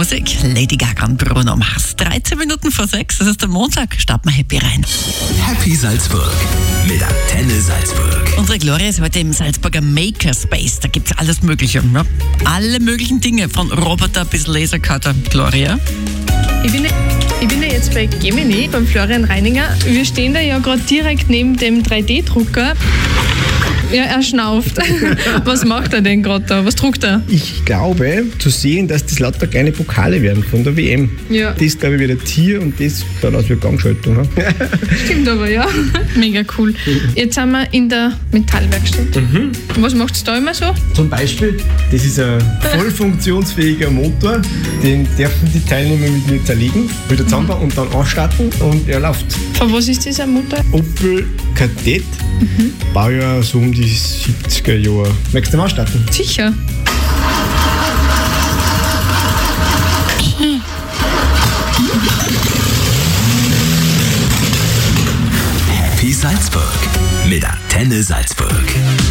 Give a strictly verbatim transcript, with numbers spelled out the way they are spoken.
Musik, Lady Gaga und Bruno Mars. dreizehn Minuten vor sechs, das ist der Montag, starten wir happy rein. Happy Salzburg mit Antenne Salzburg. Unsere Gloria ist heute im Salzburger Makerspace, da gibt's alles Mögliche. Ne? Alle möglichen Dinge, von Roboter bis Lasercutter. Gloria? Ich bin, ich bin ja jetzt bei Gemini, beim Florian Reininger. Wir stehen da ja gerade direkt neben dem drei D Drucker. Ja, er schnauft. Was macht er denn gerade da? Was druckt er? Ich glaube, zu sehen, dass das lauter kleine Pokale werden von der W M. Ja. Das glaube ich wieder Tier und das schaut aus wie eine Gangschaltung. Ne? Stimmt aber, ja. Mega cool. Jetzt sind wir in der Metallwerkstatt. Mhm. Was macht es da immer so? Zum Beispiel, das ist ein voll funktionsfähiger Motor, den dürfen die Teilnehmer mit mir zerlegen, wieder zusammenbauen und dann anstarten und er läuft. Von was ist dieser Motor? Opel Kadett, mhm. Baujahr so um die siebziger Jahre. Möchtest du mal starten? Sicher. Happy Salzburg mit Antenne Salzburg.